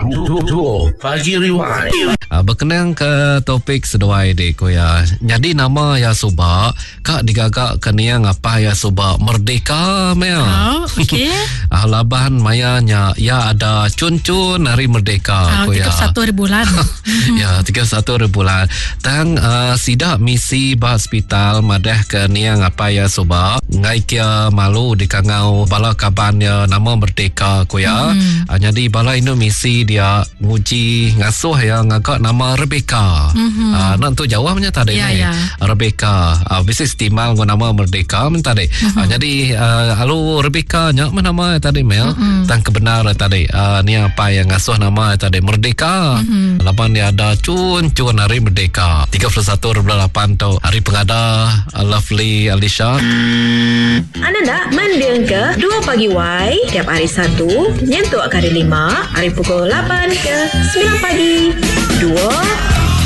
Pagi Rewind. Berkenaan ke topik seduai dek ya. Jadi nama ya subak kak digagak keniang apa ya subak merdeka maya. Okey. Laban mayanya ya ada cun-cun hari merdeka 31 hari bulan. Ya 31 hari bulan. Tang sidak misi bah hospital madah keniang apa ya subak ngai kia malu di kangau bala kaban ya nama merdeka ko ya. Jadi bala ini misi dia nguji ngasuh ya ngagak nama Rebecca. Nak tu jawabnya tadi ni. Rebecca. Bisnis timal gua nama merdeka minta deh. Jadi halo Rebecca nya mana nama tadi Mel? Tang kebenar tadi. Ni apa yang ngasuh nama tadi merdeka. Lapan dia ada cun hari merdeka. 31 bulan 8 tu hari pengada Lovely Alicia. Anda nak mendeng ke 2 pagi Y tiap hari Sabtu nyentuh hari 5 hari pukul 8 ke 9 pagi.